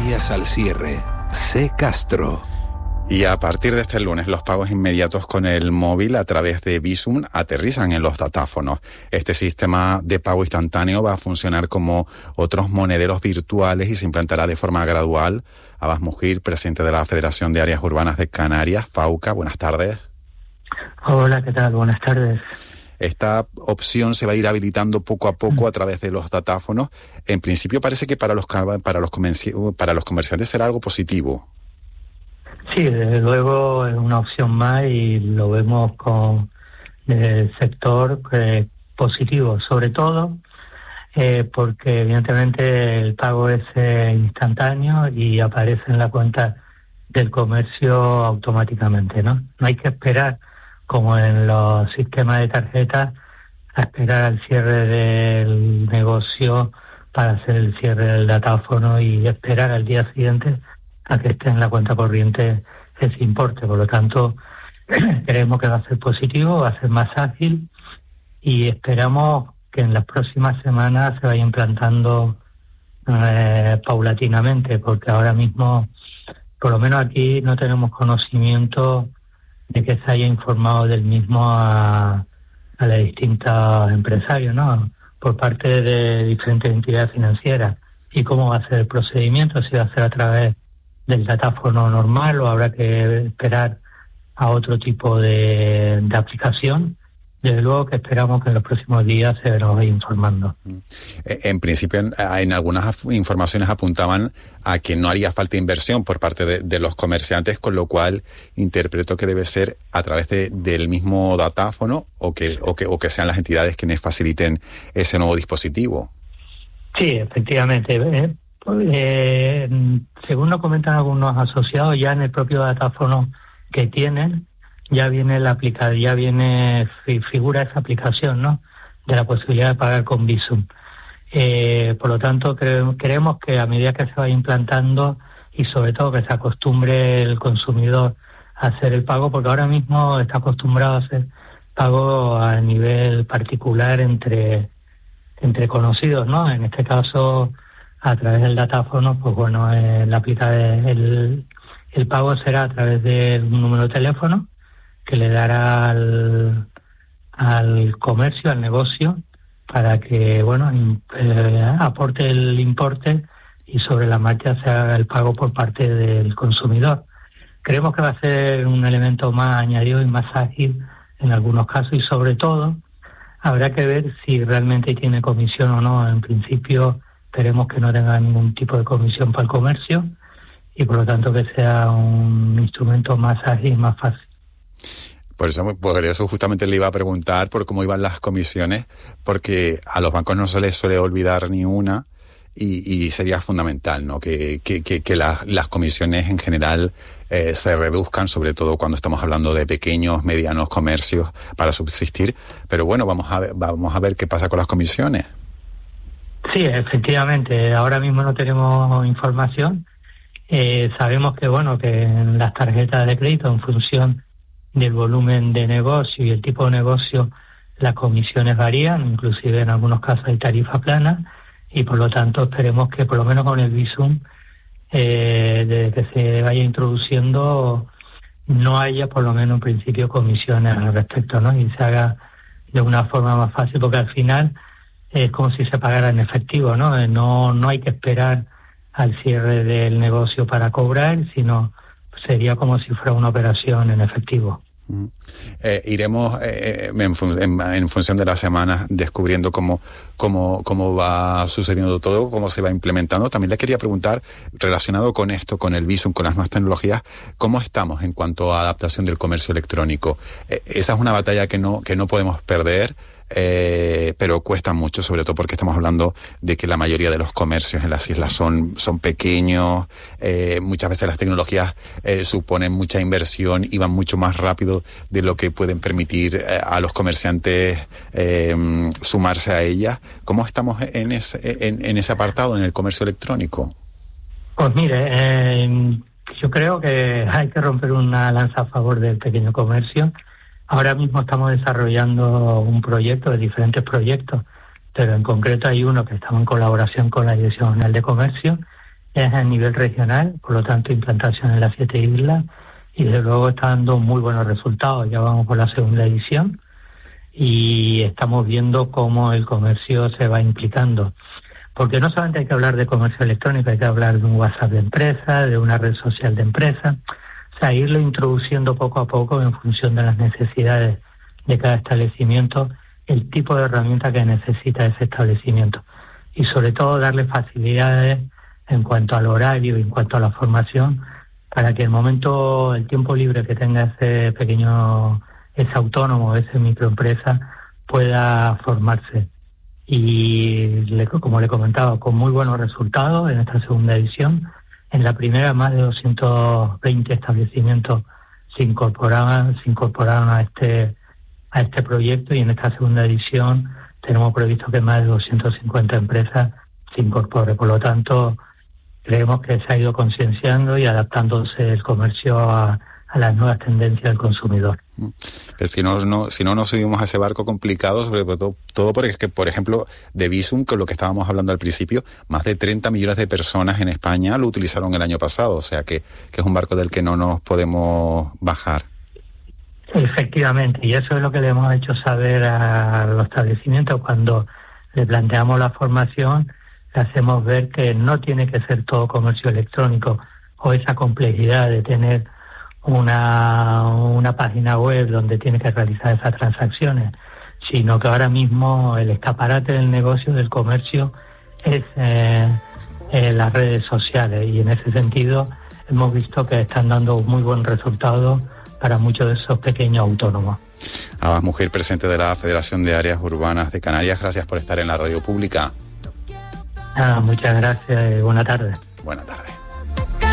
días al cierre. C. Castro. Y a partir de este lunes, los pagos inmediatos con el móvil a través de Bizum aterrizan en los datáfonos. Este sistema de pago instantáneo va a funcionar como otros monederos virtuales y se implantará de forma gradual. Abbas Mujir, presidente de la Federación de Áreas Urbanas de Canarias, FAUCA, buenas tardes. Hola, ¿qué tal? Buenas tardes. Esta opción se va a ir habilitando poco a poco a través de los datáfonos. En principio parece que para los comerciantes será algo positivo. Sí, desde luego es una opción más y lo vemos con el sector positivo, sobre todo porque evidentemente el pago es instantáneo y aparece en la cuenta del comercio automáticamente, ¿no? No hay que esperar, como en los sistemas de tarjetas, a esperar al cierre del negocio para hacer el cierre del datáfono y esperar al día siguiente a que esté en la cuenta corriente ese importe. Por lo tanto, creemos que va a ser positivo, va a ser más ágil y esperamos que en las próximas semanas se vaya implantando paulatinamente, porque ahora mismo, por lo menos aquí, no tenemos conocimiento de que se haya informado del mismo a los distintos empresarios, ¿no?, por parte de diferentes entidades financieras. ¿Y cómo va a ser el procedimiento? Si va a ser a través del datáfono normal o habrá que esperar a otro tipo de aplicación. Desde luego que esperamos que en los próximos días se nos vaya informando. En principio, en algunas informaciones apuntaban a que no haría falta inversión por parte de los comerciantes, con lo cual interpreto que debe ser a través del mismo datáfono o que sean las entidades quienes faciliten ese nuevo dispositivo. Sí, efectivamente. Según nos comentan algunos asociados, ya en el propio datáfono que tienen ya viene figura esa aplicación, ¿no?, de la posibilidad de pagar con Bizum. Por lo tanto, creemos que a medida que se vaya implantando y sobre todo que se acostumbre el consumidor a hacer el pago, porque ahora mismo está acostumbrado a hacer pago a nivel particular entre conocidos, ¿no? En este caso, a través del datáfono, pues bueno, el pago será a través de un número de teléfono que le dará al comercio, al negocio, para que, bueno, aporte el importe y sobre la marcha se haga el pago por parte del consumidor. Creemos que va a ser un elemento más añadido y más ágil en algunos casos y sobre todo habrá que ver si realmente tiene comisión o no. En principio esperemos que no tenga ningún tipo de comisión para el comercio y por lo tanto que sea un instrumento más ágil y más fácil. Por eso justamente le iba a preguntar por cómo iban las comisiones, porque a los bancos no se les suele olvidar ni una y sería fundamental, ¿no?, que las comisiones en general se reduzcan, sobre todo cuando estamos hablando de pequeños, medianos comercios para subsistir. Pero bueno, vamos a ver qué pasa con las comisiones. Sí, efectivamente. Ahora mismo no tenemos información. Sabemos que en las tarjetas de crédito, en función del volumen de negocio y el tipo de negocio, las comisiones varían, inclusive en algunos casos hay tarifa plana, y por lo tanto esperemos que por lo menos con el Bizum, desde que se vaya introduciendo, no haya por lo menos en principio comisiones al respecto, ¿no?, y se haga de una forma más fácil, porque al final es como si se pagara en efectivo, ¿no? No hay que esperar al cierre del negocio para cobrar, sino sería como si fuera una operación en efectivo. Iremos en función de las semanas descubriendo cómo va sucediendo todo, cómo se va implementando. También le quería preguntar, relacionado con esto, con el Bizum, con las nuevas tecnologías, ¿cómo estamos en cuanto a adaptación del comercio electrónico? Esa es una batalla que no podemos perder. Pero cuesta mucho, sobre todo porque estamos hablando de que la mayoría de los comercios en las islas son pequeños. Muchas veces las tecnologías suponen mucha inversión y van mucho más rápido de lo que pueden permitir a los comerciantes sumarse a ellas. ¿Cómo estamos en ese apartado, en el comercio electrónico? Pues mire, yo creo que hay que romper una lanza a favor del pequeño comercio. Ahora mismo estamos desarrollando un proyecto, de diferentes proyectos, pero en concreto hay uno que estamos en colaboración con la Dirección General de Comercio es a nivel regional, por lo tanto implantación en las 7 islas, y desde luego está dando muy buenos resultados. Ya vamos por la segunda edición y estamos viendo cómo el comercio se va implicando. Porque no solamente hay que hablar de comercio electrónico, hay que hablar de un WhatsApp de empresa, de una red social de empresa, o sea, irlo introduciendo poco a poco en función de las necesidades de cada establecimiento, el tipo de herramienta que necesita ese establecimiento. Y sobre todo darle facilidades en cuanto al horario y en cuanto a la formación, para que el tiempo libre que tenga ese autónomo, esa microempresa, pueda formarse. Y como le comentaba, con muy buenos resultados en esta segunda edición. En la primera, más de 220 establecimientos se incorporaron a este proyecto, y en esta segunda edición tenemos previsto que más de 250 empresas se incorporen. Por lo tanto, creemos que se ha ido concienciando y adaptándose el comercio a las nuevas tendencias del consumidor. Que si no nos subimos a ese barco complicado, sobre todo porque es que, por ejemplo, de Bizum, con lo que estábamos hablando al principio, más de 30 millones de personas en España lo utilizaron el año pasado, o sea que es un barco del que no nos podemos bajar. Efectivamente, y eso es lo que le hemos hecho saber a los establecimientos cuando le planteamos la formación. Le hacemos ver que no tiene que ser todo comercio electrónico o esa complejidad de tener una página web donde tiene que realizar esas transacciones, sino que ahora mismo el escaparate del negocio, del comercio, es las redes sociales, y en ese sentido hemos visto que están dando muy buen resultado para muchos de esos pequeños autónomos. Abas Mujer, presidente de la Federación de Áreas Urbanas de Canarias, gracias por estar en la radio pública. Muchas gracias y buena tarde. Buena tarde.